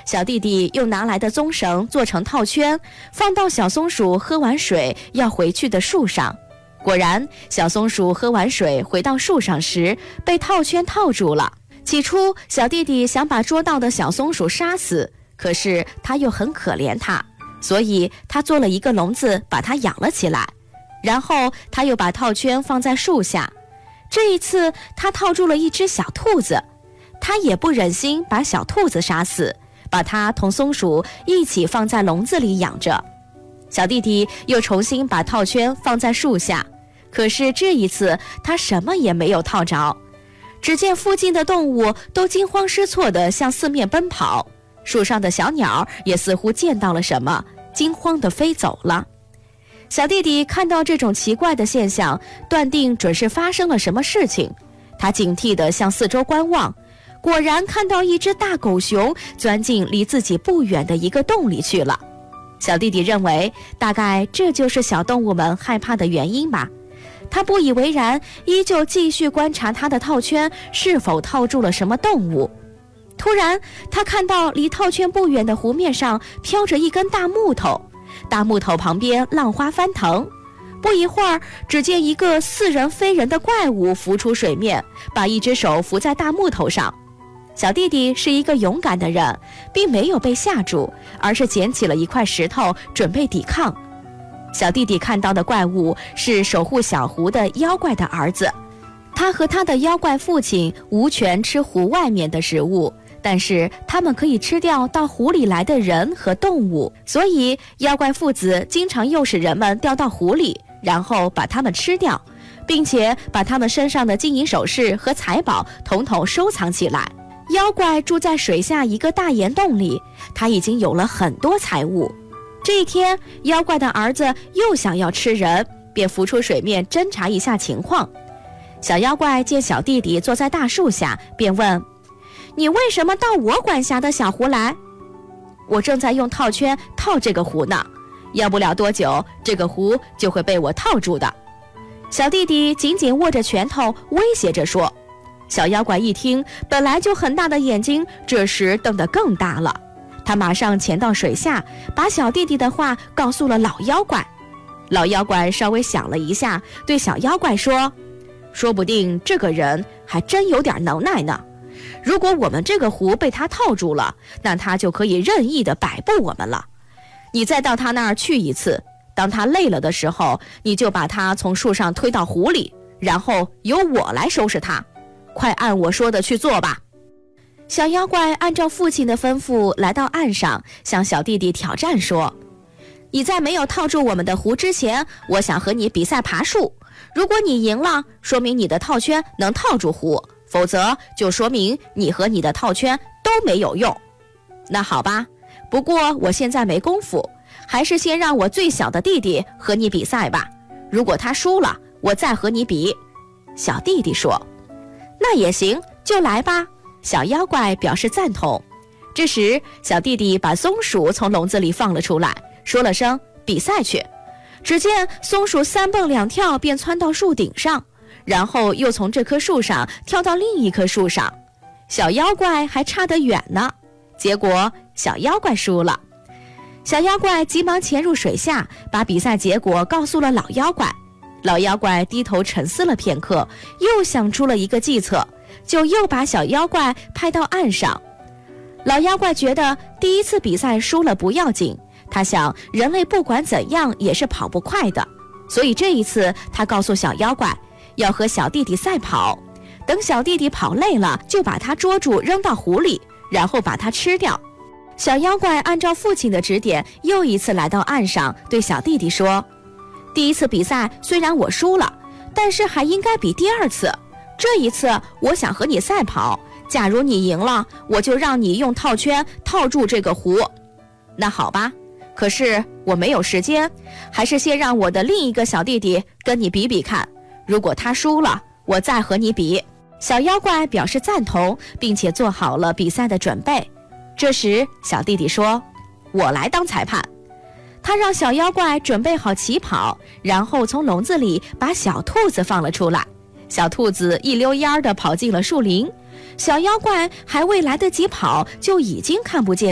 小弟弟又拿来的棕绳做成套圈，放到小松鼠喝完水要回去的树上。果然，小松鼠喝完水回到树上时，被套圈套住了。起初，小弟弟想把捉到的小松鼠杀死，可是他又很可怜它，所以他做了一个笼子把它养了起来。然后他又把套圈放在树下，这一次他套住了一只小兔子，他也不忍心把小兔子杀死，把它同松鼠一起放在笼子里养着。小弟弟又重新把套圈放在树下，可是这一次他什么也没有套着。只见附近的动物都惊慌失措地向四面奔跑，树上的小鸟也似乎见到了什么，惊慌地飞走了。小弟弟看到这种奇怪的现象，断定准是发生了什么事情。他警惕地向四周观望，果然看到一只大狗熊钻进离自己不远的一个洞里去了。小弟弟认为，大概这就是小动物们害怕的原因吧。他不以为然，依旧继续观察他的套圈是否套住了什么动物。突然，他看到离套圈不远的湖面上飘着一根大木头，大木头旁边浪花翻腾。不一会儿，只见一个似人非人的怪物浮出水面，把一只手扶在大木头上。小弟弟是一个勇敢的人，并没有被吓住，而是捡起了一块石头准备抵抗。小弟弟看到的怪物是守护小湖的妖怪的儿子，他和他的妖怪父亲无权吃湖外面的食物，但是他们可以吃掉到湖里来的人和动物，所以妖怪父子经常诱使人们掉到湖里，然后把他们吃掉，并且把他们身上的金银首饰和财宝统统收藏起来。妖怪住在水下一个大岩洞里，他已经有了很多财物。这一天，妖怪的儿子又想要吃人，便浮出水面侦查一下情况。小妖怪见小弟弟坐在大树下，便问：你为什么到我管辖的小湖来？我正在用套圈套这个湖呢，要不了多久，这个湖就会被我套住的。小弟弟紧紧握着拳头，威胁着说。小妖怪一听，本来就很大的眼睛这时瞪得更大了。他马上潜到水下，把小弟弟的话告诉了老妖怪。老妖怪稍微想了一下，对小妖怪说：说不定这个人还真有点能耐呢。如果我们这个湖被他套住了，那他就可以任意的摆布我们了。你再到他那儿去一次，当他累了的时候，你就把他从树上推到湖里，然后由我来收拾他。快按我说的去做吧。小妖怪按照父亲的吩咐来到岸上，向小弟弟挑战说：你在没有套住我们的湖之前，我想和你比赛爬树。如果你赢了，说明你的套圈能套住湖，否则就说明你和你的套圈都没有用。那好吧，不过我现在没功夫，还是先让我最小的弟弟和你比赛吧。如果他输了，我再和你比。小弟弟说：那也行，就来吧。小妖怪表示赞同。这时，小弟弟把松鼠从笼子里放了出来，说了声比赛去。只见松鼠三蹦两跳便窜到树顶上，然后又从这棵树上跳到另一棵树上。小妖怪还差得远呢，结果小妖怪输了。小妖怪急忙潜入水下，把比赛结果告诉了老妖怪。老妖怪低头沉思了片刻，又想出了一个计策，就又把小妖怪派到岸上。老妖怪觉得第一次比赛输了不要紧，他想人类不管怎样也是跑不快的，所以这一次他告诉小妖怪要和小弟弟赛跑，等小弟弟跑累了，就把他捉住扔到湖里，然后把他吃掉。小妖怪按照父亲的指点，又一次来到岸上，对小弟弟说：第一次比赛虽然我输了，但是还应该比第二次。这一次我想和你赛跑，假如你赢了，我就让你用套圈套住这个湖。那好吧，可是我没有时间，还是先让我的另一个小弟弟跟你比比看，如果他输了，我再和你比。小妖怪表示赞同，并且做好了比赛的准备。这时小弟弟说：我来当裁判。他让小妖怪准备好起跑，然后从笼子里把小兔子放了出来。小兔子一溜烟地跑进了树林，小妖怪还未来得及跑，就已经看不见